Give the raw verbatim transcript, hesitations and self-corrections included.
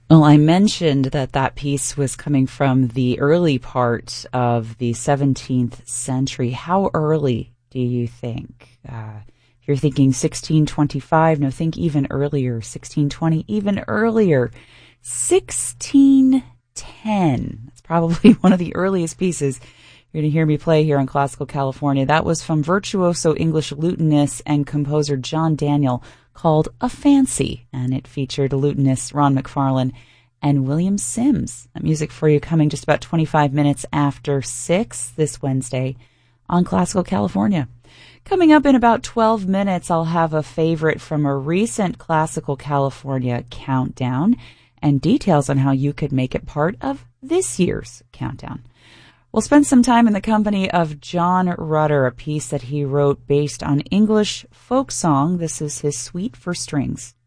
Well, I mentioned that that piece was coming from the early part of the seventeenth century. How early do you think? Uh, if you're thinking sixteen twenty-five, no, think even earlier. sixteen twenty, even earlier. sixteen ten. That's probably one of the earliest pieces you're going to hear me play here on Classical California. That was from virtuoso English lutenist and composer John Daniel, called A Fancy, and it featured lutenist Ron McFarlane and William Sims. That music for you coming just about twenty-five minutes after six this Wednesday on Classical California. Coming up in about twelve minutes, I'll have a favorite from a recent Classical California countdown and details on how you could make it part of this year's countdown. We'll spend some time in the company of John Rutter, a piece that he wrote based on English folk song. This is his Suite for Strings.